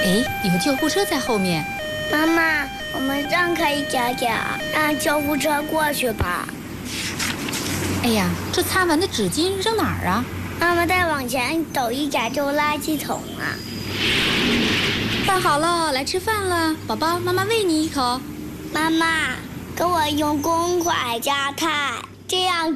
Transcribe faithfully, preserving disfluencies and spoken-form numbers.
哎，有救护车在后面。 妈妈，我们让开一点点，让救护车过去吧。 哎呀，这擦完的纸巾扔哪儿啊？ 妈妈再往前走一点就垃圾桶了。 饭好了，来吃饭了，宝宝，妈妈喂你一口。 妈妈，给我用公筷夹菜，这样